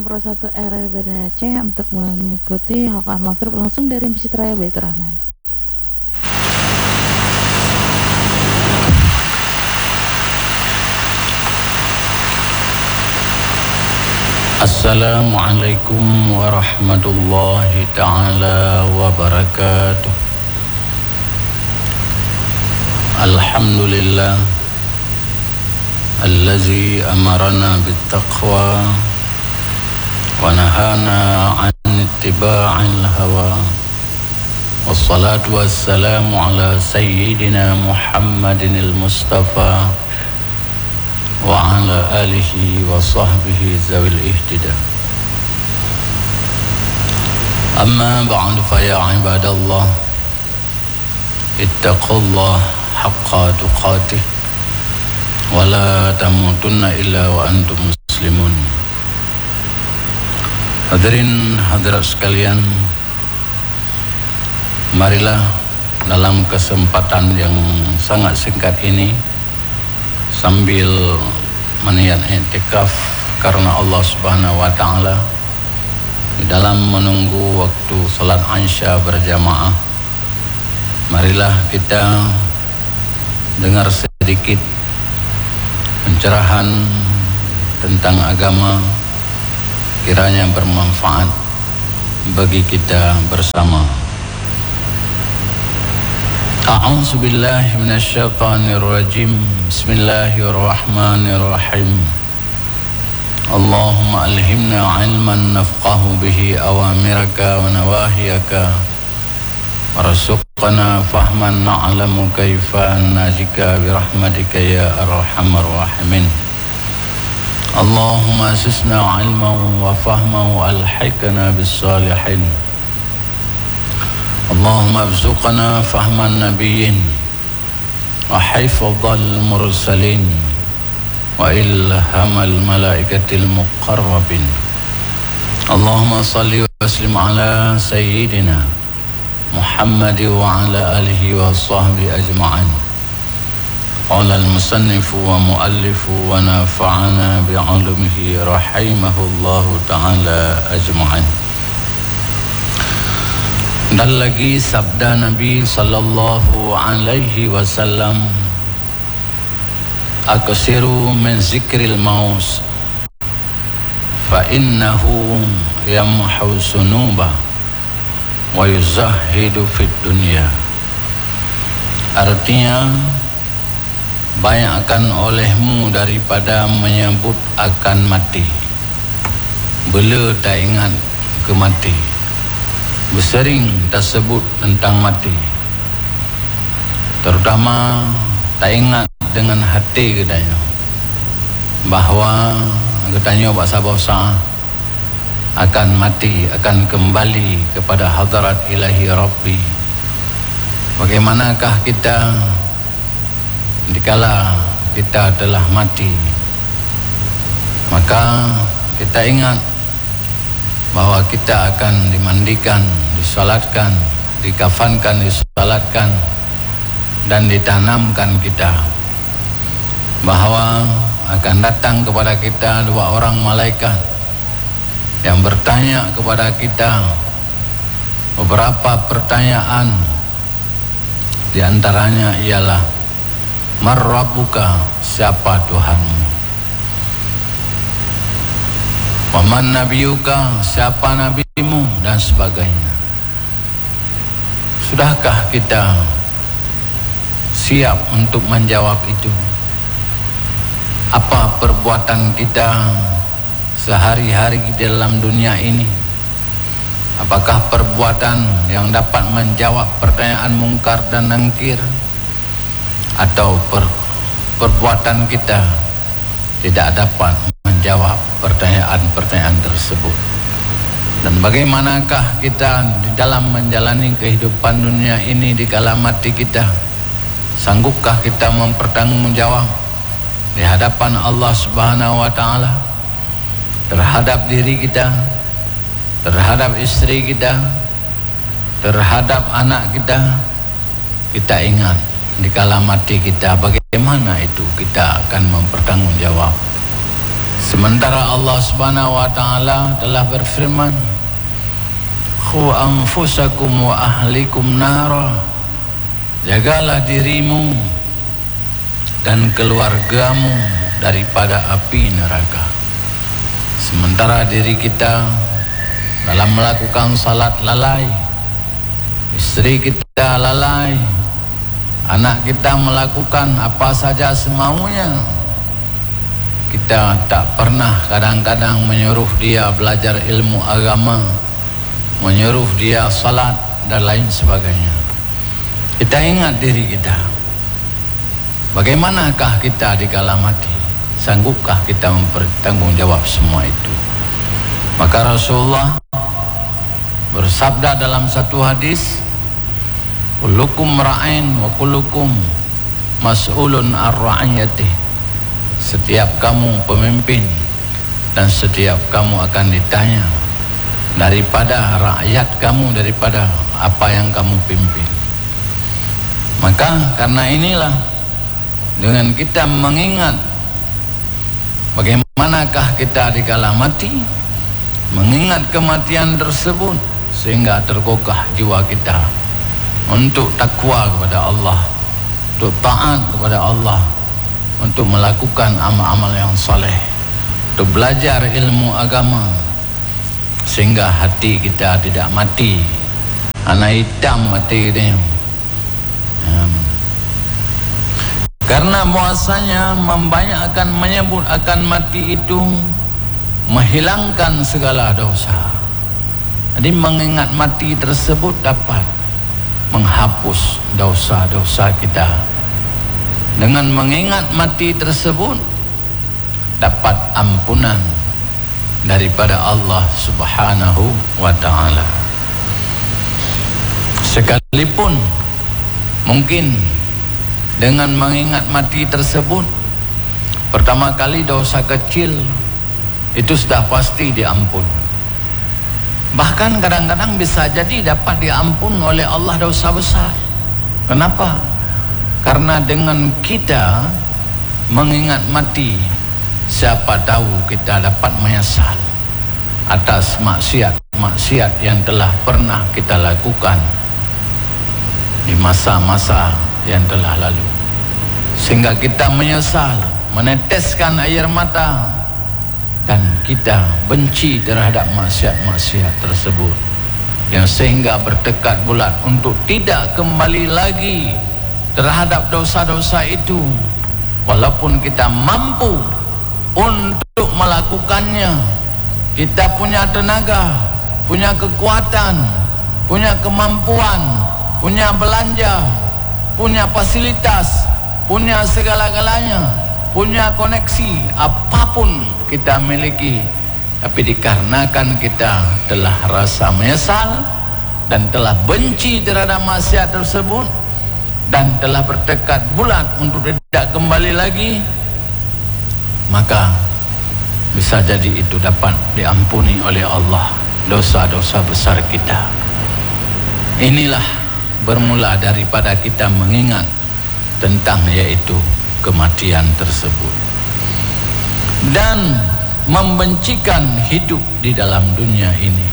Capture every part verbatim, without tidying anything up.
satu R R B D Aceh untuk mengikuti halaqah maghrib langsung dari Masjid Raya Baitur Rahman. Assalamualaikum warahmatullahi ta'ala wabarakatuh. Alhamdulillah allazi amarana bittaqwa wa nahana an ittiba'il hawa. Wassalatu wassalamu ala sayyidina Muhammadin al-Mustafa wa ala alihi wa sahbihi zawil ihtida. Amma ba'du fa ya ibadallah, ittaqullah haqqa tuqatih wa la tamutunna illa wa antum muslimun. Hadirin hadirat sekalian, marilah dalam kesempatan yang sangat singkat ini sambil meniat i'tikaf karena Allah Subhanahu wa taala, di dalam menunggu waktu salat Isya berjamaah, marilah kita dengar sedikit pencerahan tentang agama, kiranya bermanfaat bagi kita bersama. A'udzu billahi minasyaitonir rajim. Bismillahirrahmanirrahim. Allahumma alhimna ilman nafqahu bihi awamiraka wa nawahiyaka, warzuqna fahman na'lamu kaifa najika birahmatika ya arhamar rahimin. Allahumma asisna ilman wa fahman wa alhiqna bis salihin. Allahumma arzuqna fahman nabiyyin wa hifdzal mursalin wa ilhamal malaikatil muqarrabin. Allahumma salli wa sallim ala sayyidina Muhammad wa ala alihi wa sahbihi ajma'in. Qala al-musannifu wa muallifu wa nafa'ana bi'ulumihi rahimahullahu ta'ala ajma'in. Dan lagi sabda Nabi sallallahu alaihi wasallam, aqsiru min zikril maus fa innahu yamhu sunuba wa yuzahidu fid dunya. Artinya, banyakkan olehmu daripada menyebut akan mati, bela tak ingat ke mati, bersering tersebut tentang mati, terutama tak ingat dengan hati katanya bahawa katanya basa-basa akan mati, akan kembali kepada hadarat ilahi Rabbi. Bagaimanakah kita dikala kita telah mati? Maka kita ingat bahawa kita akan dimandikan, disalatkan, dikafankan, disalatkan, dan ditanamkan kita, bahawa akan datang kepada kita dua orang malaikat yang bertanya kepada kita beberapa pertanyaan. Di antaranya ialah, Man Rabbuka, siapa Tuhanmu? Waman nabiyuka, siapa nabimu? Dan sebagainya. Sudahkah kita siap untuk menjawab itu? Apa perbuatan kita sehari-hari di dalam dunia ini? Apakah perbuatan yang dapat menjawab pertanyaan mungkar dan nangkir? Atau per, perbuatan kita tidak dapat menjawab pertanyaan-pertanyaan tersebut? Dan bagaimanakah kita di dalam menjalani kehidupan dunia ini di kala mati kita? Sanggupkah kita mempertanggungjawab di hadapan Allah Subhanahu wa taala terhadap diri kita, terhadap istri kita, terhadap anak kita? Kita ingat di kala mati kita, bagaimana itu kita akan mempertanggungjawab. Sementara Allah Subhanahu wa taala telah berfirman, "Khu anfusakum wa ahlikum nara." Jagalah dirimu dan keluargamu daripada api neraka. Sementara diri kita dalam melakukan salat lalai, istri kita lalai, anak kita melakukan apa saja semaunya. Kita tak pernah kadang-kadang menyuruh dia belajar ilmu agama, menyuruh dia salat dan lain sebagainya. Kita ingat diri kita, bagaimanakah kita dikala mati? Sanggupkah kita mempertanggungjawab semua itu? Maka Rasulullah bersabda dalam satu hadis, "Kullukum ra'in wa kullukum mas'ulun ar-ra'iyatih." Setiap kamu pemimpin dan setiap kamu akan ditanya daripada rakyat kamu, daripada apa yang kamu pimpin. Maka karena inilah, dengan kita mengingat bagaimanakah kita dikala mati, mengingat kematian tersebut, sehingga tergugah jiwa kita untuk takwa kepada Allah, untuk taat kepada Allah, untuk melakukan amal-amal yang saleh, untuk belajar ilmu agama, sehingga hati kita tidak mati, anak hitam mati dia. Hmm. Karena bahasanya membanyakkan menyebut akan mati itu menghilangkan segala dosa. Jadi mengingat mati tersebut dapat menghapus dosa-dosa kita. Dengan mengingat mati tersebut dapat ampunan daripada Allah Subhanahu wa taala. Sekalipun mungkin dengan mengingat mati tersebut, pertama kali dosa kecil itu sudah pasti diampun. Bahkan kadang-kadang bisa jadi dapat diampun oleh Allah dosa besar. Kenapa? Karena dengan kita mengingat mati, siapa tahu kita dapat menyesal atas maksiat-maksiat yang telah pernah kita lakukan di masa-masa yang telah lalu, sehingga kita menyesal, meneteskan air mata, dan kita benci terhadap maksiat-maksiat tersebut, yang sehingga bertekad bulat untuk tidak kembali lagi terhadap dosa-dosa itu, walaupun kita mampu untuk melakukannya. Kita punya tenaga, punya kekuatan, punya kemampuan, punya belanja, punya fasilitas, punya segala-galanya, punya koneksi, apapun kita miliki, tapi dikarenakan kita telah rasa menyesal dan telah benci terhadap maksiat tersebut, dan telah bertekad bulat untuk tidak kembali lagi, maka bisa jadi itu dapat diampuni oleh Allah dosa-dosa besar kita. Inilah bermula daripada kita mengingat tentang yaitu kematian tersebut, dan membencikan hidup di dalam dunia ini.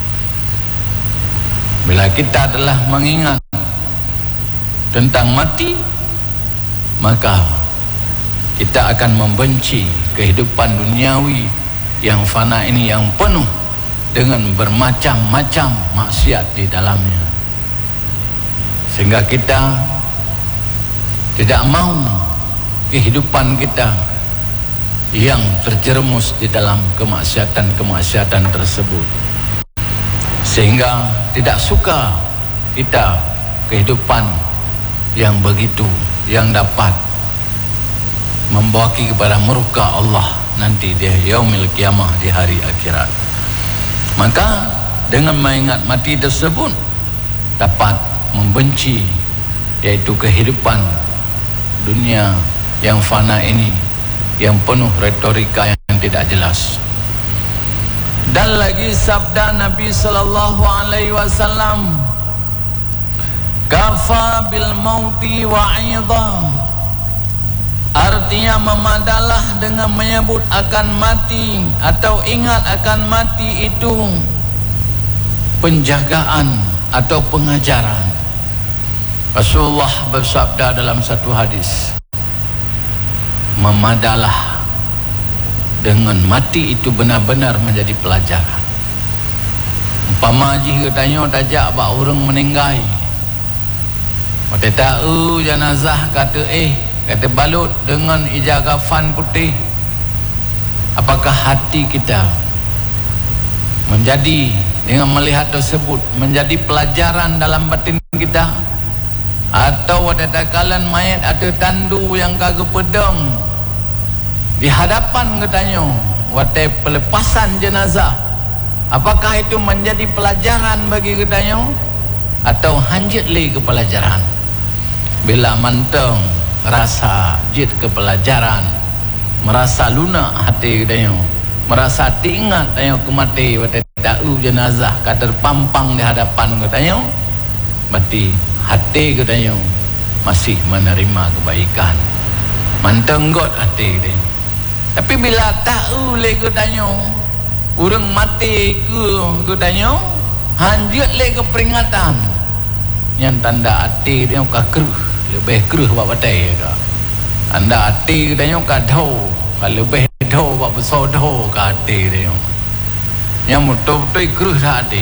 Bila kita telah mengingat tentang mati, maka kita akan membenci kehidupan duniawi yang fana ini, yang penuh dengan bermacam-macam maksiat di dalamnya, sehingga kita tidak mau kehidupan kita yang terjerumus di dalam kemaksiatan-kemaksiatan tersebut, sehingga tidak suka kita kehidupan yang begitu, yang dapat membawa kepada murka Allah nanti di yaumil qiyamah, di hari akhirat. Maka dengan mengingat mati tersebut dapat membenci yaitu kehidupan dunia yang fana ini, yang penuh retorika yang tidak jelas. Dan lagi sabda Nabi sallallahu alaihi wasallam, "Kafa bil mauti wa'idha." Artinya memadalah dengan menyebut akan mati atau ingat akan mati itu penjagaan atau pengajaran. Rasulullah bersabda dalam satu hadis, memadalah dengan mati itu benar-benar menjadi pelajaran. Umpama jika tanya tajak bak orang meninggal, mata tahu jenazah kata eh kata balut dengan ijaz kafan putih, apakah hati kita menjadi dengan melihat tersebut menjadi pelajaran dalam batin kita, atau ada takalan mayat atau tandu yang kagak pedang di hadapan katanya watai pelepasan jenazah, apakah itu menjadi pelajaran bagi katanya atau hanjit li ke pelajaran? Bila manteng rasa jit ke pelajaran, merasa lunak hati katanya, merasa tingat katanya kemati watai tahu jenazah kata terpampang di hadapan katanya, berarti hati katanya masih menerima kebaikan, mantenggot hati dia. Tapi bila tahu le katanya orang mati ke katanya, hanjut le ke peringatan yang tanda hati dia keruh, lebih keruh buat batai ke anda hati katanya kadau lebih dau buat besar dau ke hati dia yang betul-betul keruh hati.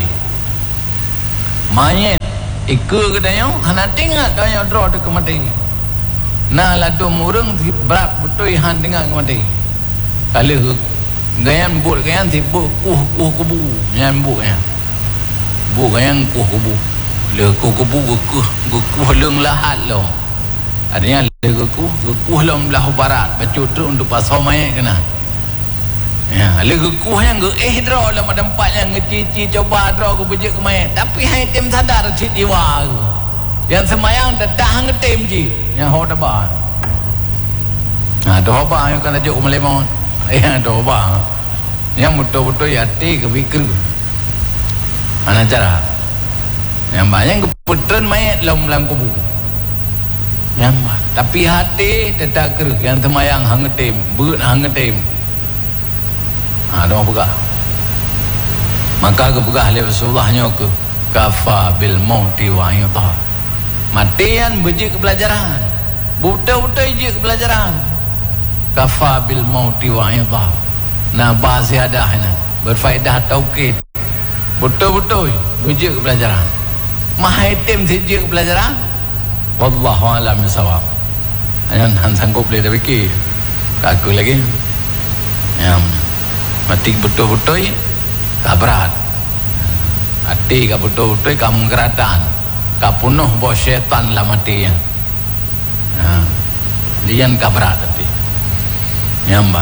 Mayat ikut katanya hana tinggal katanya draw tu kemati, nah ladu murung berat betul han tinggal kemati. Kalau gayan buk gayan ti buk kuh kuh kubu yang buk ya buk gayan kuh kubu le kuh kubu kuh kuh leng lahat lo, adanya le kuh kuh lem lahu barat bacu tu untuk pasal mayat kena ya le kuh yang ge eh draw dalam tempat yang ngecici coba draw ku bejek ke mayat, tapi hai tim sadar cit jiwa yang semayang dah ngetim ji yang ho tabah nah doa apa yang kena juk melemon ya doa yang betul-betul hati kepikir mana cara yang banyak keputran mayat dalam kubu yang tapi hati tetap ker yang semayang hangetim beut hangetim ah doa pegah maka kepegah oleh Rasulullah ke kafa bil mauti wa yudha, matian bejik ke pelajaran, buta-buta ijik ke pelajaran. Kafa bil mauti wa yudha, nah baziadah na berfaedah taukid, betul-betul bejik ke pelajaran, mahaitim sijik ke pelajaran. Wallahu a'lam bissawab. Ayan han sanggup boleh dah fikir tak aku lagi ya, mati betul-betul tak berat hati ka betul-betul kamu geratan ka penuh bos syaitan lah mati ya, ha. Dia ka berat hati nyambat.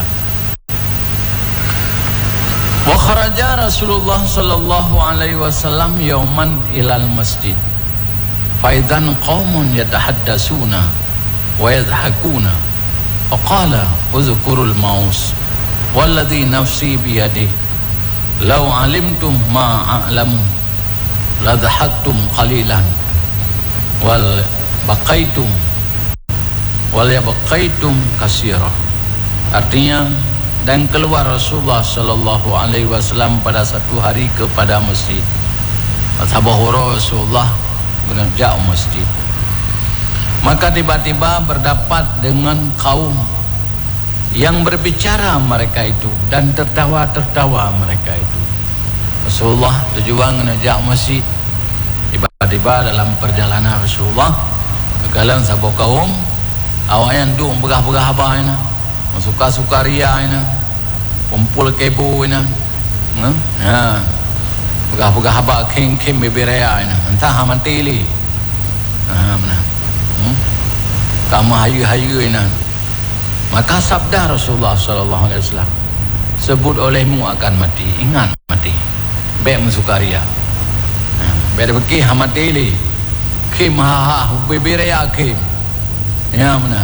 Wa kharaja Rasulullah sallallahu alaihi wasallam yauman ilal masjid faidan qaumun yatahaddasuna wa yadhakuna faqala uzkurul maus walladhi nafsi biyadihi law alimtum ma a'lamu la dhahaktum qalilan wal baqaitum wal yabqaitum katsira. Artinya, dan keluar Rasulullah sallallahu alaihi wasallam pada satu hari kepada masjid. Sahabat Rasulullah mengerjak masjid. Maka tiba-tiba berdapat dengan kaum yang berbicara mereka itu dan tertawa-tertawa mereka itu. Rasulullah tujuan mengerjak masjid. Tiba-tiba dalam perjalanan Rasulullah kekalan sahabat kaum awayan duk begah-begah abah ini, suka-suka ria ini, kumpul kebo ini, ha, begah-begah abah king-king beberea ini, entah mati li, ha mana, hmm? Kamu hayu-hayu ini. Maka sabda Rasulullah sallallahu alaihi wasallam, sebut olehmu akan mati, ingat mati, baik mensukaria, ha, baik pergi hamati li, kim ha ha beberea kim, ya mana.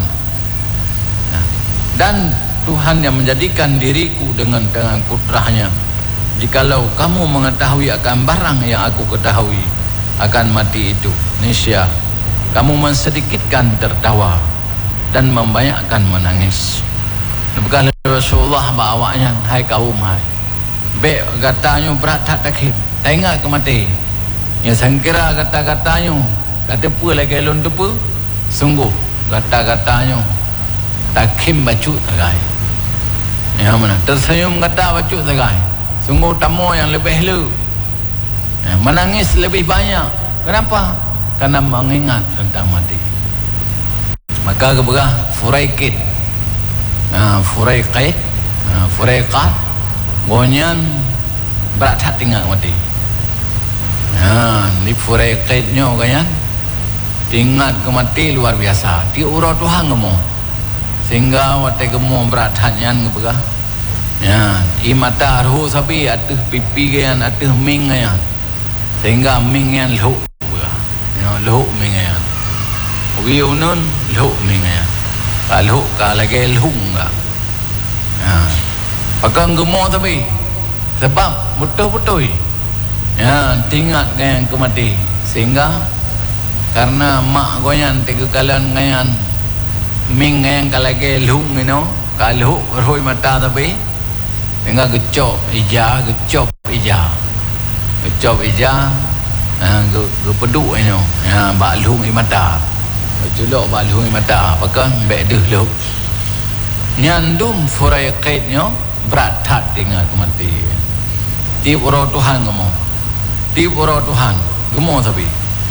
Dan Tuhan yang menjadikan diriku dengan dengan kudrahnya, jikalau kamu mengetahui akan barang yang aku ketahui akan mati itu, niscaya kamu mensedikitkan tertawa dan membanyakkan menangis. Bukan Rasulullah bawanya, hai kaum hai be katanya berat tak takim tengok ke mati ya sangkira kata-katanya kata apa lagi elon tepu sungguh kata-katanya takim baju tegai ya mana tersenyum kata baju tegai sungguh tamu yang lebih lu ya, menangis lebih banyak. Kenapa? Karena mengingat tentang mati. Maka keberah furaikid uh, furaikid uh, furaikat bonyan berat hati ingat mati. Ya, ni furaikidnya kan ingat ke mati luar biasa di urut Tuhan ngemo sehingga wate gemo berat hatian keberah ya i mata roh sabi atuh pipi kan atuh ming ya sehingga ming yang lu ya lu ming ya wiu nun lu ming ya kalau ka lagi lu enggak ya pakai gemo tapi sebab betul-betul ya tingkat kan ke mati sehingga karena mak goyan tiga kalian ngayan ming yang kalage lung ino kalau roy mata tapi sehingga gecop ija gecop ija gecop ija ge ge peduk ino ya bak lung i mata julok bak lung i mata pakan bek deh lu nyandum furai kaitnya berat hat tinggal mati di uro Tuhan ngomong di uro Tuhan ngomong tapi